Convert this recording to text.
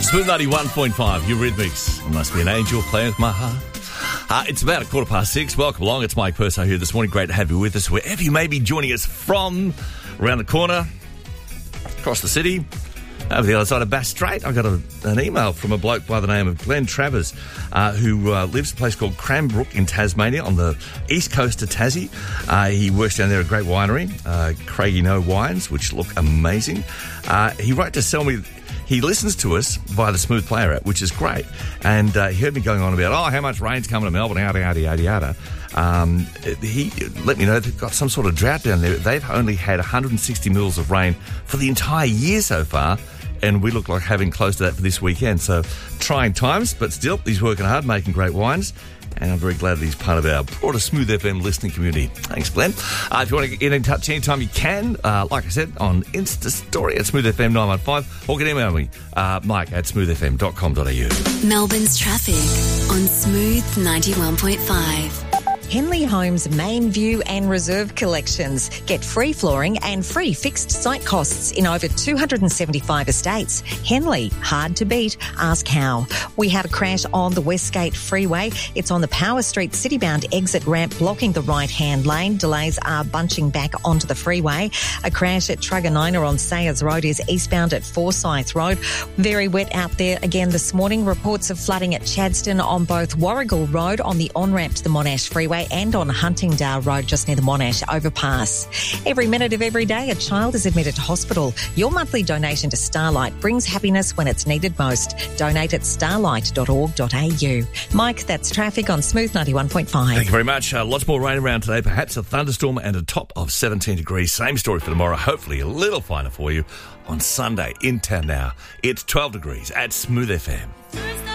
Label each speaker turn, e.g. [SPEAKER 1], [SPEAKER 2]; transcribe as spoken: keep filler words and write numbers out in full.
[SPEAKER 1] Smooth ninety-one point five, Eurythmics. I must be an angel playing with my heart. Uh, it's about a quarter past six. Welcome along. It's Mike Purso here this morning. Great to have you with us, wherever you may be joining us from, around the corner, across the city, over the other side of Bass Strait. I got a, an email from a bloke by the name of Glenn Travers, uh, who uh, lives in a place called Cranbrook in Tasmania on the east coast of Tassie. Uh, he works down there at a great winery, uh, Craigie No Wines, which look amazing. Uh, he wrote to tell me he listens to us via the Smooth Player app, which is great. And uh, he heard me going on about, oh, how much rain's coming to Melbourne, yada, yada, yada, yada. Um, he let me know they've got some sort of drought down there. They've only had one hundred sixty mils of rain for the entire year so far, and we look like having close to that for this weekend. So trying times, but still, he's working hard, making great wines. And I'm very glad that he's part of our broader Smooth F M listening community. Thanks, Glenn. Uh, if you want to get in touch anytime you can, uh, like I said, on Insta Story at Smooth F M nine one five, or you can email me, uh, mike at smooth f m dot com dot a u.
[SPEAKER 2] Melbourne's traffic on Smooth ninety-one point five.
[SPEAKER 3] Henley Homes main view and reserve collections. Get free flooring and free fixed site costs in over two hundred seventy-five estates. Henley, hard to beat. Ask how. We had a crash on the Westgate Freeway. It's on the Power Street Citybound exit ramp, blocking the right-hand lane. Delays are bunching back onto the freeway. A crash at Truganina on Sayers Road is eastbound at Forsyth Road. Very wet out there again this morning. Reports of flooding at Chadstone on both Warrigal Road on the on-ramp to the Monash Freeway and on Huntingdale Road just near the Monash overpass. Every minute of every day, a child is admitted to hospital. Your monthly donation to Starlight brings happiness when it's needed most. Donate at starlight dot org dot a u. Mike, that's traffic on Smooth ninety-one point five.
[SPEAKER 1] Thank you very much. Uh, lots more rain around today, perhaps a thunderstorm and a top of seventeen degrees. Same story for tomorrow, hopefully a little finer for you on Sunday in town now. It's twelve degrees at Smooth F M.